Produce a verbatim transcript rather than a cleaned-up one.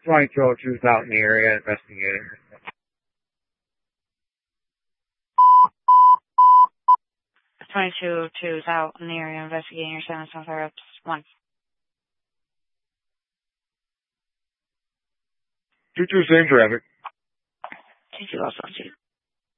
twenty-two oh two is out in the area investigating. twenty-two oh two is out in the area investigating your seven seven five reps. One. two two same traffic. two two also two.